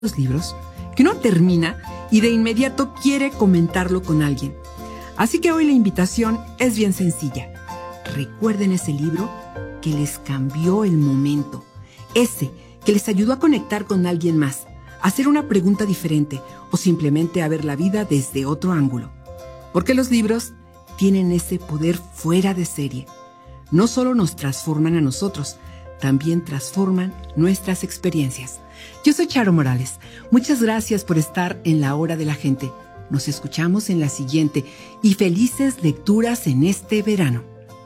los libros que uno termina y de inmediato quiere comentarlo con alguien. Así que hoy la invitación es bien sencilla. Recuerden ese libro que les cambió el momento, ese que les ayudó a conectar con alguien más, a hacer una pregunta diferente o simplemente a ver la vida desde otro ángulo. Porque los libros tienen ese poder fuera de serie. No solo nos transforman a nosotros, también transforman nuestras experiencias. Yo soy Charo Morales. Muchas gracias por estar en La Hora de la Gente. Nos escuchamos en la siguiente y felices lecturas en este verano.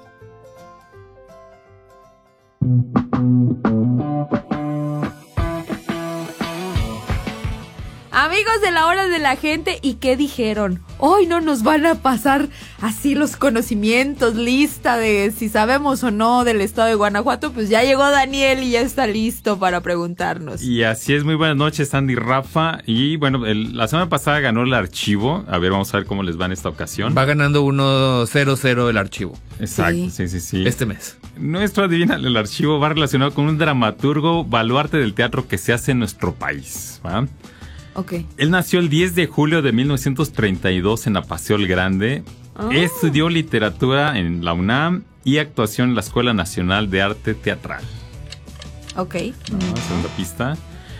Amigos de La Hora de la Gente, ¿y qué dijeron? Hoy no nos van a pasar así los conocimientos, lista de si sabemos o no del estado de Guanajuato. Pues ya llegó Daniel y ya está listo para preguntarnos. Y así es, muy buenas noches, Andy, Rafa. Y bueno, la semana pasada ganó el archivo. A ver, vamos a ver cómo les va en esta ocasión. Va ganando 1-0-0 el archivo. Exacto, sí. Este mes. Nuestro Adivina el Archivo va relacionado con un dramaturgo baluarte del teatro que se hace en nuestro país, ¿va? Okay. Él nació el 10 de julio de 1932 en Apaseo el Grande. Estudió literatura en la UNAM y actuación en la Escuela Nacional de Arte Teatral. Ok. Segunda pista.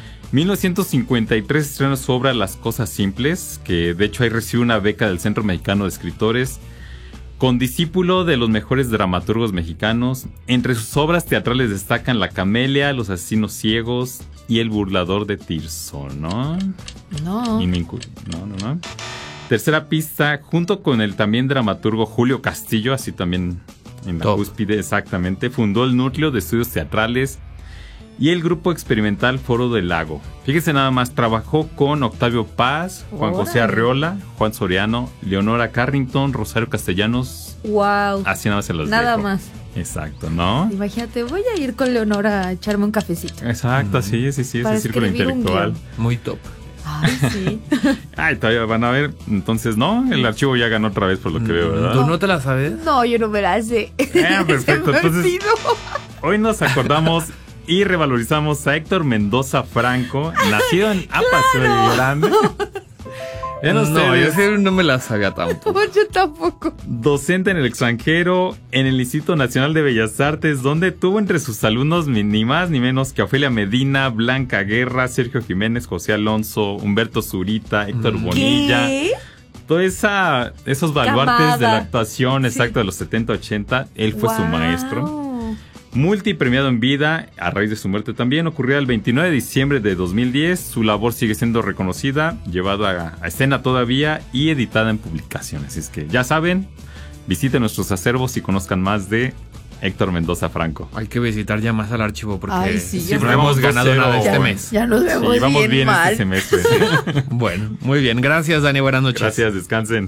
1953 estrenó su obra Las Cosas Simples, que de hecho ahí recibió una beca del Centro Mexicano de Escritores. Condiscípulo de los mejores dramaturgos mexicanos. Entre sus obras teatrales destacan La Camelia, Los Asesinos Ciegos y El Burlador de Tirso, ¿no? No. No. Tercera pista, junto con el también dramaturgo Julio Castillo, así también en la cúspide, exactamente, fundó el Núcleo de Estudios Teatrales y el Grupo Experimental Foro del Lago. Fíjese nada más, trabajó con Octavio Paz, Juan José Arreola, Juan Soriano, Leonora Carrington, Rosario Castellanos. Wow. Así nada más se los Nada dejo. más. Exacto, ¿no? Imagínate, voy a ir con Leonora a echarme un cafecito. Exacto, sí, ese círculo intelectual. Muy top. Ay, sí. Ay, todavía van a ver. Entonces, no, el archivo ya ganó otra vez por lo que veo, ¿verdad? ¿Tú no te la sabes? No, yo no me la sé. Perfecto. Entonces, hoy nos acordamos y revalorizamos a Héctor Mendoza Franco, nacido en Apaseo el Grande. No, yo sí no me la sabía tanto. Yo tampoco. Docente en el extranjero, en el Instituto Nacional de Bellas Artes, donde tuvo entre sus alumnos ni más ni menos que Ofelia Medina, Blanca Guerra, Sergio Jiménez, José Alonso, Humberto Zurita, Héctor Bonilla. ¿Qué? Todos esos baluartes de la actuación, exacto, de los 70-80, él fue su maestro. Multipremiado en vida, a raíz de su muerte también, ocurrió el 29 de diciembre de 2010. Su labor sigue siendo reconocida, llevada a escena todavía y editada en publicaciones. Es que ya saben, visiten nuestros acervos y conozcan más de Héctor Mendoza Franco. Hay que visitar ya más al archivo porque siempre no hemos ganado nada este mes. Ya nos vemos sí, vamos bien mal. este semestre. Bueno, muy bien. Gracias, Dani. Buenas noches. Gracias, descansen.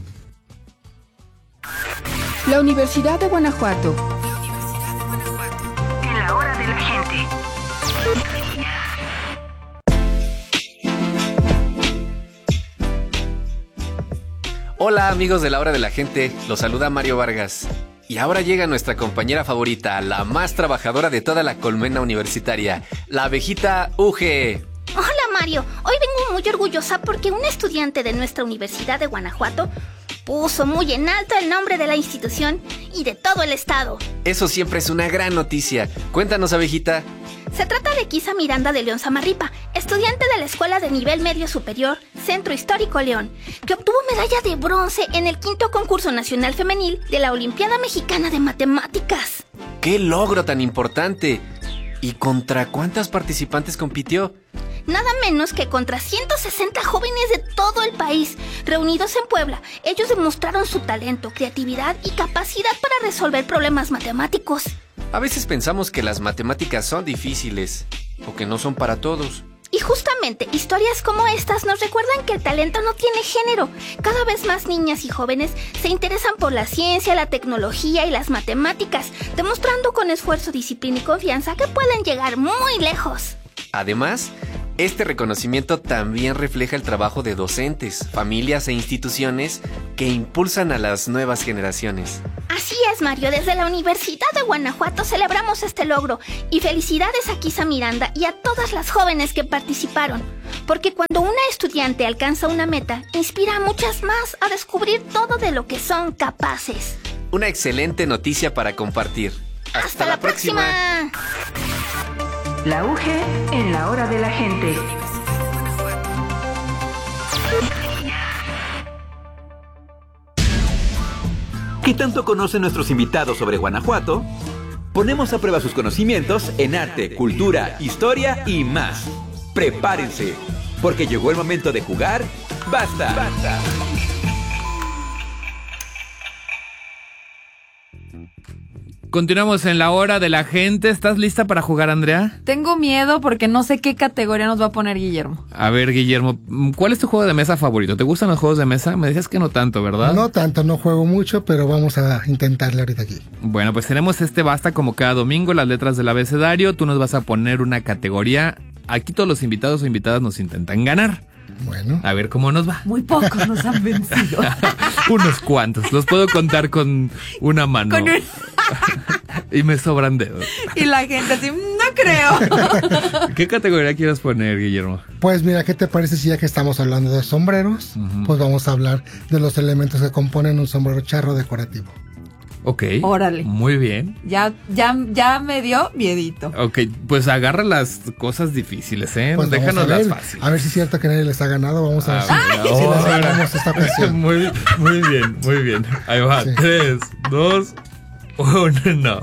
La Universidad de Guanajuato. La Hora de la Gente. Hola amigos de La Hora de la Gente, los saluda Mario Vargas. Y ahora llega nuestra compañera favorita, la más trabajadora de toda la colmena universitaria, la abejita Uge. Hola Mario, hoy vengo muy orgullosa porque un estudiante de nuestra Universidad de Guanajuato puso muy en alto el nombre de la institución y de todo el estado. Eso siempre es una gran noticia. Cuéntanos, abejita. Se trata de Kisa Miranda de León Samarripa, estudiante de la Escuela de Nivel Medio Superior, Centro Histórico León, que obtuvo medalla de bronce en el 5º Concurso Nacional Femenil de la Olimpiada Mexicana de Matemáticas. ¡Qué logro tan importante! ¿Y contra cuántas participantes compitió? Nada menos que contra 160 jóvenes de todo el país, reunidos en Puebla. Ellos demostraron su talento, creatividad y capacidad para resolver problemas matemáticos. A veces pensamos que las matemáticas son difíciles, o que no son para todos. Y justamente, historias como estas nos recuerdan que el talento no tiene género. Cada vez más niñas y jóvenes se interesan por la ciencia, la tecnología y las matemáticas, demostrando con esfuerzo, disciplina y confianza que pueden llegar muy lejos. Además, Este reconocimiento también refleja el trabajo de docentes, familias e instituciones que impulsan a las nuevas generaciones. Así es, Mario. Desde la Universidad de Guanajuato celebramos este logro y felicidades a Kisa Miranda y a todas las jóvenes que participaron. Porque cuando una estudiante alcanza una meta, inspira a muchas más a descubrir todo de lo que son capaces. Una excelente noticia para compartir. ¡Hasta la próxima! La UGE en la hora de la gente. ¿Qué tanto conocen nuestros invitados sobre Guanajuato? Ponemos a prueba sus conocimientos en arte, cultura, historia y más. Prepárense, porque llegó el momento de jugar. ¡Basta! ¡Basta! Continuamos en la hora de la gente. ¿Estás lista para jugar, Andrea? Tengo miedo porque no sé qué categoría nos va a poner Guillermo. A ver, Guillermo, ¿cuál es tu juego de mesa favorito? ¿Te gustan los juegos de mesa? Me decías que no tanto, ¿verdad? No tanto, no juego mucho, pero vamos a intentarle ahorita aquí. Bueno, pues tenemos Basta como cada domingo, las letras del abecedario. Tú nos vas a poner una categoría. Aquí todos los invitados o invitadas nos intentan ganar. Bueno. A ver cómo nos va. Muy pocos nos han vencido. Unos cuantos. Los puedo contar con una mano. Y me sobran dedos. Y la gente así, no creo. ¿Qué categoría quieres poner, Guillermo? Pues mira, ¿qué te parece si ya que estamos hablando de sombreros, pues vamos a hablar de los elementos que componen un sombrero charro decorativo? Ok. Órale. Muy bien. Ya me dio miedito. Ok, pues agarra las cosas difíciles, ¿eh? Pues déjanos las fáciles. A ver si es cierto que nadie les ha ganado. Vamos a ver si les ganamos esta ocasión. Muy bien, muy bien. Ahí va. Sí. 3, 2, 1, no.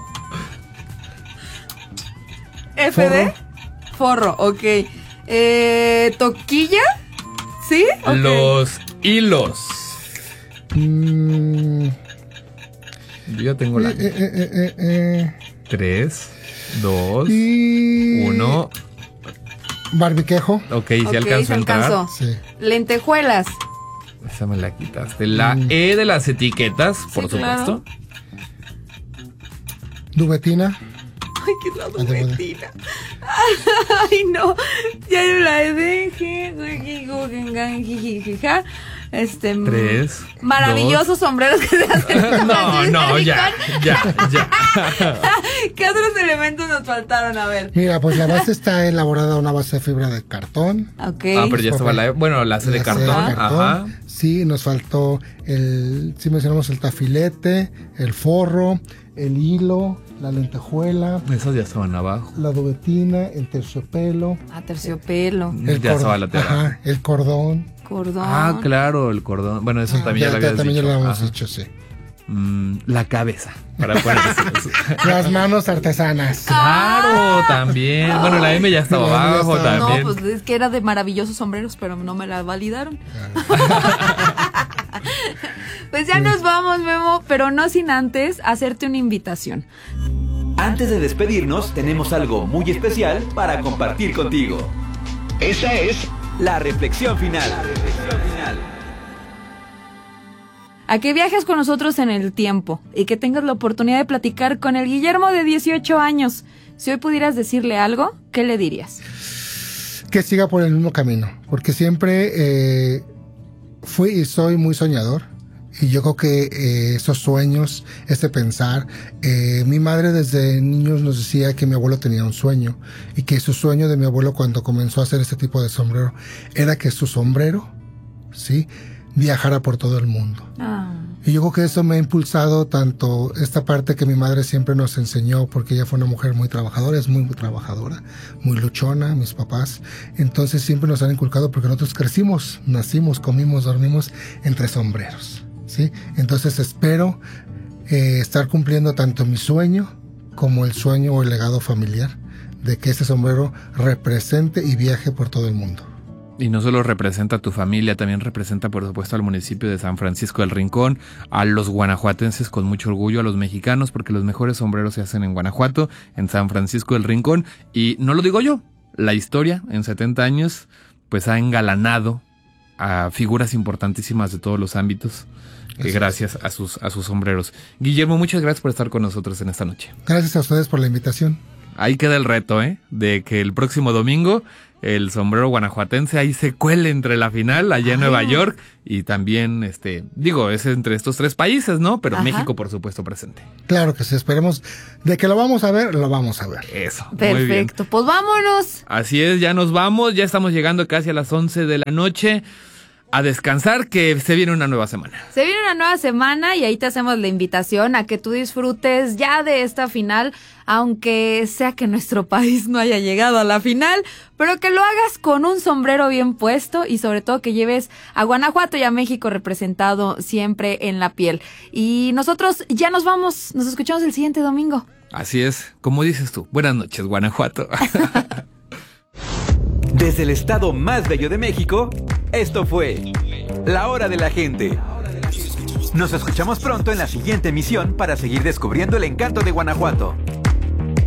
¿FD? Forro, ok. ¿Toquilla? ¿Sí? Okay. Los hilos. Yo ya tengo la... 3, 2, 1... Barbiquejo. Ok, ¿sí alcanzó a entrar? Sí. Lentejuelas. Esa me la quitaste. La E de las etiquetas, por supuesto. Claro. Dubetina. Ay, ¿qué es la dubetina? Ay, no. Ya no la dejé. 3. Maravillosos 2. sombreros que se hacen. No, ya. ¿Qué otros elementos nos faltaron? A ver. Mira, pues la base está elaborada a una base de fibra de cartón. Ok. Pero ya estaba la C de cartón. Ajá. Sí, nos faltó sí mencionamos el tafilete, el forro, el hilo, la lentejuela. Esos ya estaban abajo. La dubetina, el terciopelo. Terciopelo. Ya estaba la tela. Ajá, el cordón. Cordón. Claro, el cordón. Bueno, eso también ya lo habías dicho. También ya lo habíamos dicho, sí. La cabeza, para poner las manos artesanas. Claro, también. Bueno, la M ya estaba abajo también. No, pues es que era de maravillosos sombreros, pero no me la validaron. Pues ya nos vamos, Memo, pero no sin antes hacerte una invitación. Antes de despedirnos, tenemos algo muy especial para compartir contigo. Esta es la reflexión final. A que viajes con nosotros en el tiempo y que tengas la oportunidad de platicar con el Guillermo de 18 años. Si hoy pudieras decirle algo, ¿qué le dirías? Que siga por el mismo camino, porque siempre fui y soy muy soñador. Y yo creo que esos sueños, ese pensar, mi madre desde niños nos decía que mi abuelo tenía un sueño y que su sueño de mi abuelo cuando comenzó a hacer este tipo de sombrero era que su sombrero, ¿sí?, viajara por todo el mundo. Y yo creo que eso me ha impulsado tanto esta parte que mi madre siempre nos enseñó, porque ella fue una mujer muy trabajadora, es muy trabajadora, muy luchona, mis papás. Entonces siempre nos han inculcado, porque nosotros crecimos, nacimos, comimos, dormimos entre sombreros, ¿sí? Entonces espero estar cumpliendo tanto mi sueño como el sueño o el legado familiar de que este sombrero represente y viaje por todo el mundo. Y no solo representa a tu familia, también representa, por supuesto, al municipio de San Francisco del Rincón, a los guanajuatenses con mucho orgullo, a los mexicanos, porque los mejores sombreros se hacen en Guanajuato, en San Francisco del Rincón. Y no lo digo yo, la historia en 70 años pues ha engalanado a figuras importantísimas de todos los ámbitos, gracias a sus sombreros. Guillermo, muchas gracias por estar con nosotros en esta noche. Gracias a ustedes por la invitación. ahí queda el reto, de que el próximo domingo el sombrero guanajuatense ahí se cuele entre la final allá en Nueva York y también, es entre estos 3 países, ¿no? Pero México, por supuesto, presente. Claro que sí, esperemos de que lo vamos a ver, lo vamos a ver. Eso, perfecto, muy bien. Pues vámonos. Así es, ya nos vamos, ya estamos llegando casi a las 11 de la noche. A descansar, que se viene una nueva semana. Se viene una nueva semana y ahí te hacemos la invitación a que tú disfrutes ya de esta final, aunque sea que nuestro país no haya llegado a la final, pero que lo hagas con un sombrero bien puesto y sobre todo que lleves a Guanajuato y a México representado siempre en la piel. Y nosotros ya nos vamos, nos escuchamos el siguiente domingo. Así es, como dices tú. Buenas noches, Guanajuato. Desde el estado más bello de México, esto fue La Hora de la Gente. Nos escuchamos pronto en la siguiente emisión para seguir descubriendo el encanto de Guanajuato.